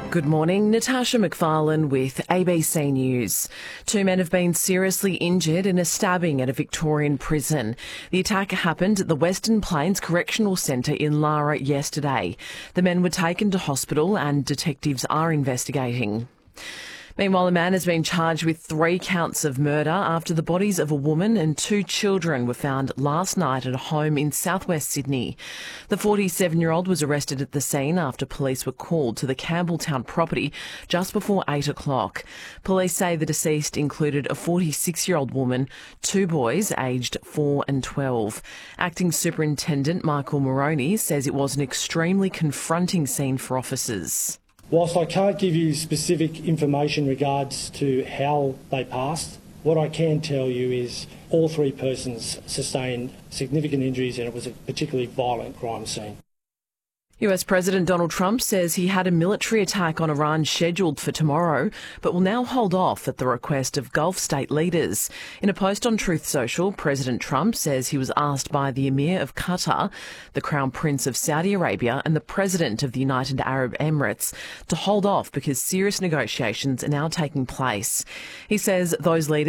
Good morning, Natasha McFarlane with ABC News. Two men have been seriously injured in a stabbing at a Victorian prison. The attack happened at the Western Plains Correctional Centre in Lara yesterday. The men were taken to hospital and detectives are investigating. Meanwhile, a man has been charged with 3 counts of murder after the bodies of a woman and 2 children were found last night at a home in southwest Sydney. The 47-year-old was arrested at the scene after police were called to the Campbelltown property just before 8 o'clock. Police say the deceased included a 46-year-old woman, 2 boys aged 4 and 12. Acting Superintendent Michael Moroney says it was an extremely confronting scene for officers. Whilst I can't give you specific information in regards to how they passed, what I can tell you is all 3 persons sustained significant injuries and it was a particularly violent crime scene. US President Donald Trump says he had a military attack on Iran scheduled for tomorrow, but will now hold off at the request of Gulf state leaders. In a post on Truth Social, President Trump says he was asked by the Emir of Qatar, the Crown Prince of Saudi Arabia and the President of the United Arab Emirates to hold off because serious negotiations are now taking place. He says those leaders